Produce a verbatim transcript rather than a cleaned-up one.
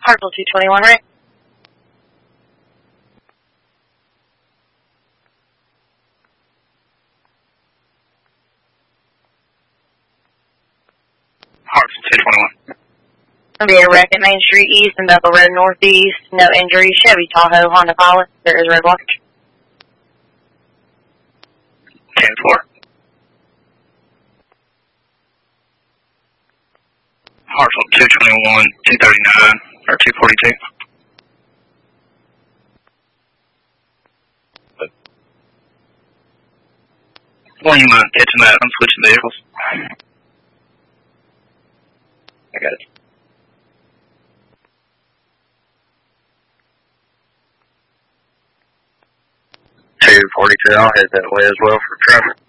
Hartsville two twenty-one, right? Hartsville two twenty-one. There'll be a wreck at Main Street East and Bethel Road Northeast. No injuries. Chevy Tahoe, Honda Pilot. There is road blockage. ten four. Hartsville two twenty-one, two thirty-nine, or two forty-two. Well, you mind catching that? I'm switching vehicles. I got it. two forty-two, I'll head that way as well for traffic.